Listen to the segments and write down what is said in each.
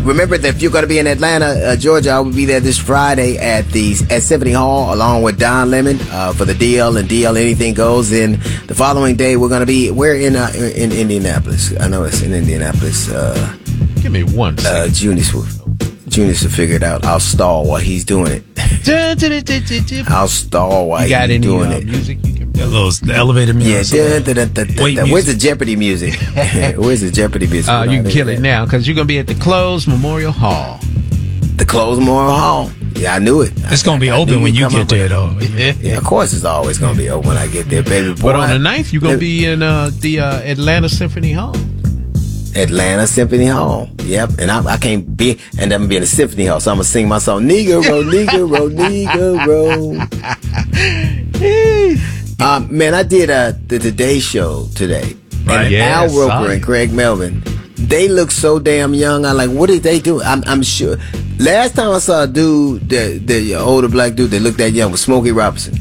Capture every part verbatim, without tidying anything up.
remember that if you're going to be in Atlanta, uh, Georgia, I will be there this Friday at the at Symphony Hall along with Don Lemon uh, for the D L and D L Anything Goes. Then the following day, we're going to be, we're in uh, in Indianapolis. I know it's in Indianapolis. Uh, Give me one second. Uh, Junius will, Junius will figure it out. I'll stall while he's doing it. I'll stall while you got he's any, doing uh, it. Music you can The, little, the elevator music. Yeah, da, da, da, da, Wait, da. Where's the Jeopardy music? Where's the Jeopardy music? Uh, you can kill it now because you're going to be at the Closed Memorial Hall. The Closed Memorial Hall. Yeah, I knew it. It's going to be I, I open when you come get up there, with- though. Yeah, yeah, of course it's always going to be open when I get there, baby boy. But on the ninth, you're going to be in uh, the uh, Atlanta Symphony Hall. Atlanta Symphony Hall. Yep. And I, I can't be, and I'm going to be in the Symphony Hall, so I'm going to sing my song, Negro, Negro, Negro. um, man, I did uh, the Today Show today. Right. And Yeah, Al saw Roker it. and Craig Melvin, they look so damn young. I'm like, what did they do? I'm, I'm sure. Last time I saw a dude, the, the older black dude that looked that young was Smokey Robinson.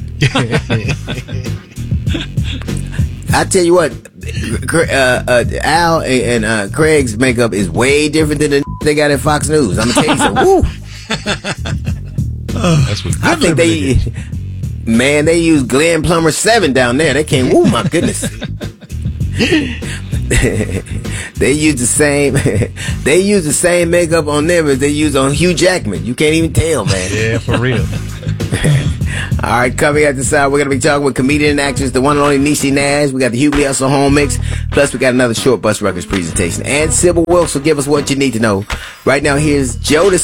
I tell you what, uh, uh, Al and uh, Craig's makeup is way different than the they got at Fox News. I'm gonna tell you something. Woo! That's what I think they, man, they use Glenn Plummer seven down there. They can't. Woo, my goodness. They use the same. They use the same makeup on them as they use on Hugh Jackman. You can't even tell, man. Yeah, for real. All right, coming at the side, we're going to be talking with comedian and actress, the one and only Niecy Nash. We got the Hughley Hustle Home Mix. Plus, we got another Short Bus Records presentation. And Sybil Wilkes will give us what you need to know. Right now, here's Joe.